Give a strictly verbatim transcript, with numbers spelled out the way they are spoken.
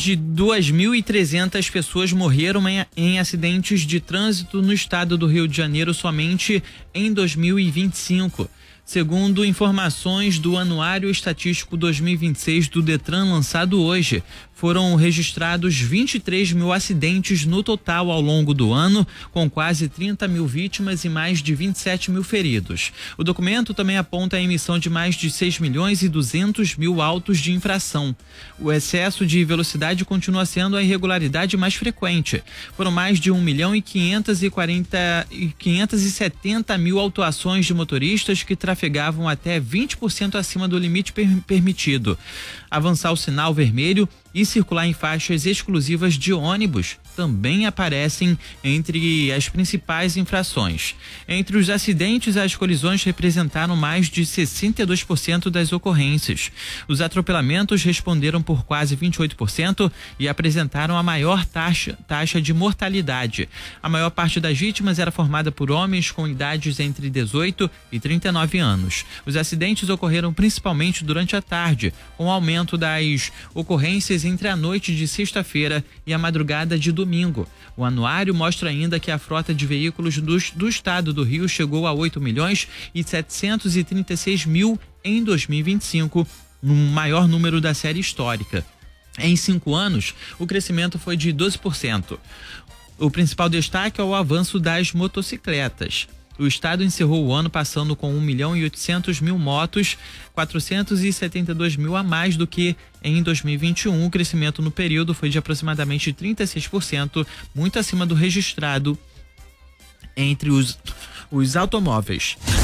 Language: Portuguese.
de duas mil e trezentas pessoas morreram em, em acidentes de trânsito no estado do Rio de Janeiro somente em dois mil e vinte e cinco. Segundo informações do Anuário Estatístico dois mil e vinte e seis do Detran lançado hoje, foram registrados vinte e três mil acidentes no total ao longo do ano, com quase trinta mil vítimas e mais de vinte e sete mil feridos. O documento também aponta a emissão de mais de seis milhões e duzentos mil autos de infração. O excesso de velocidade continua sendo a irregularidade mais frequente. Foram mais de um milhão e quinhentos e quarenta e quinhentos e setenta mil autuações de motoristas que trafegavam até vinte por cento acima do limite per- permitido. Avançar o sinal vermelho e circular em faixas exclusivas de ônibus também aparecem entre as principais infrações. Entre os acidentes, as colisões representaram mais de sessenta e dois por cento das ocorrências. Os atropelamentos responderam por quase vinte e oito por cento e apresentaram a maior taxa, taxa de mortalidade. A maior parte das vítimas era formada por homens com idades entre dezoito e trinta e nove anos. Os acidentes ocorreram principalmente durante a tarde, com o aumento das ocorrências entre a noite de sexta-feira e a madrugada de domingo. O anuário mostra ainda que a frota de veículos do, do estado do Rio chegou a oito milhões e setecentos e trinta e seis mil em dois mil e vinte e cinco, no maior número da série histórica. Em cinco anos, o crescimento foi de doze por cento. O principal destaque é o avanço das motocicletas. O estado encerrou o ano passando com um milhão e oitocentos mil motos, quatrocentos e setenta e dois mil a mais do que em dois mil e vinte e um. O crescimento no período foi de aproximadamente trinta e seis por cento, muito acima do registrado entre os, os automóveis.